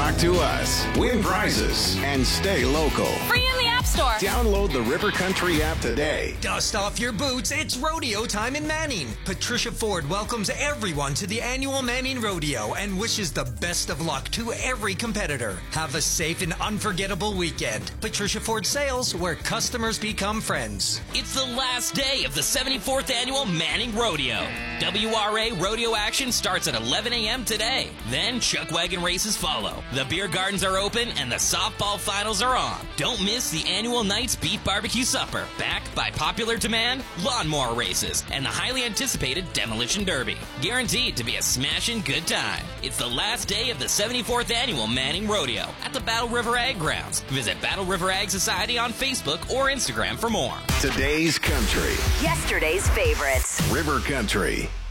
Talk to us, win prizes, and stay local. Free in the App Store. Download the River Country app today. Dust off your boots. It's rodeo time in Manning. Patricia Ford welcomes everyone to the annual Manning Rodeo and wishes the best of luck to every competitor. Have a safe and unforgettable weekend. Patricia Ford Sales, where customers become friends. It's the last day of the 74th annual Manning Rodeo. WRA rodeo action starts at 11 a.m. today. Then chuck wagon races follow. The beer gardens are open and the softball finals are on. Don't miss the annual Night's Beef Barbecue Supper, backed by popular demand, lawnmower races, and the highly anticipated Demolition Derby. Guaranteed to be a smashing good time. It's the last day of the 74th annual Manning Rodeo at the Battle River Ag Grounds. Visit Battle River Ag Society on Facebook or Instagram for more. Today's country. Yesterday's favorites. River Country.